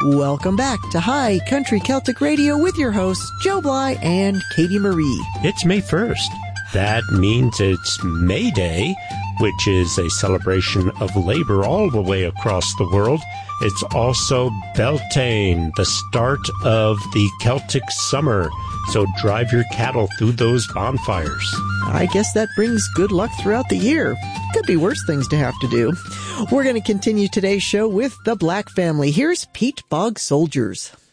Welcome back to High Country Celtic Radio with your hosts, Joe Bly and Katie Marie. It's May 1st. That means it's May Day, which is a celebration of labor all the way across the world. It's also Beltane, the start of the Celtic summer. So drive your cattle through those bonfires. I guess that brings good luck throughout the year. Could be worse things to have to do. We're going to continue today's show with the Black Family. Here's Pete Bog Soldiers.